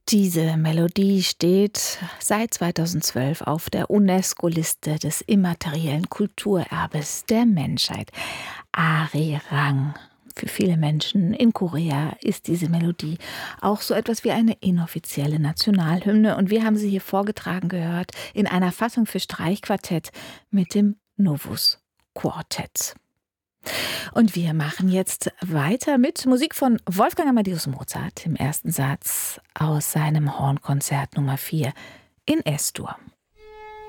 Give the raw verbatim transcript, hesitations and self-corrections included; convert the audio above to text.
Diese Melodie steht seit zweitausendzwölf auf der UNESCO-Liste des immateriellen Kulturerbes der Menschheit. Arirang. Für viele Menschen in Korea ist diese Melodie auch so etwas wie eine inoffizielle Nationalhymne. Und wir haben sie hier vorgetragen gehört in einer Fassung für Streichquartett mit dem Novus Quartet. Und wir machen jetzt weiter mit Musik von Wolfgang Amadeus Mozart im ersten Satz aus seinem Hornkonzert Nummer vier in Es-Dur.